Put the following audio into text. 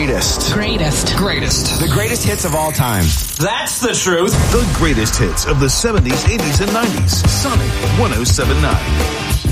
greatest. The greatest hits of all time. That's the truth. The greatest hits of the 70s, 80s, and 90s. Sonic 107.9.